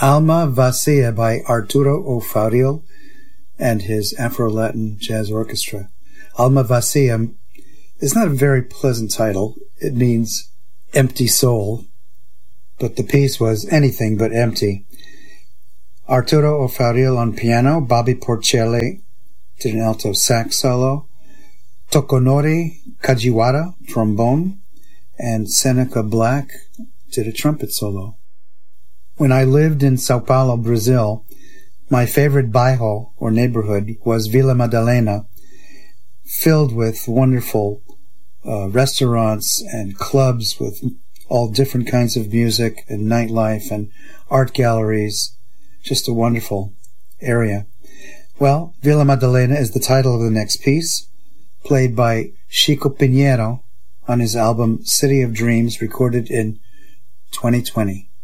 Alma Vacía by Arturo O'Farrill and his Afro-Latin Jazz Orchestra. Alma Vacía is not a very pleasant title. It means empty soul, but the piece was anything but empty. Arturo O'Farrill on piano, Bobby Porcelli did an alto sax solo, Tokonori Kajiwara, trombone, and Seneca Black did a trumpet solo. When I lived in Sao Paulo, Brazil, my favorite bairro, or neighborhood, was Vila Madalena, filled with wonderful restaurants and clubs with all different kinds of music and nightlife and art galleries. Just a wonderful area. Well, Vila Madalena is the title of the next piece, played by Chico Pinheiro on his album City of Dreams, recorded in 2020.